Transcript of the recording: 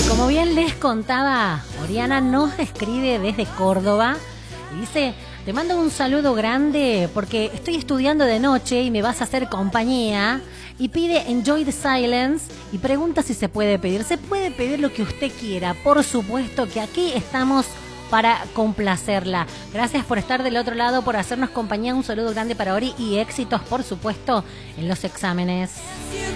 Como bien les contaba, Oriana nos escribe desde Córdoba y dice: te mando un saludo grande porque estoy estudiando de noche y me vas a hacer compañía, y pide Enjoy the Silence y pregunta si se puede pedir. Se puede pedir lo que usted quiera, por supuesto que aquí estamos para complacerla. Gracias por estar del otro lado, por hacernos compañía. Un saludo grande para Ori y éxitos, por supuesto, en los exámenes.